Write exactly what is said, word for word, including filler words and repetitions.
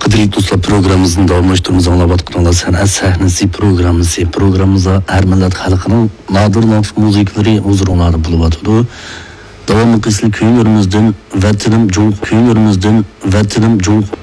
Kıdırlık dostlar programımızın davamlaştığımız anlabatlarında sanat sahnesi programımızı programımıza her millet halkının nadir nadir müzikleri huzurunları buluvatıdı. Devamlı kıslı köylerimizden, vatinim Cumhur köylerimizden, vatinim Cumhur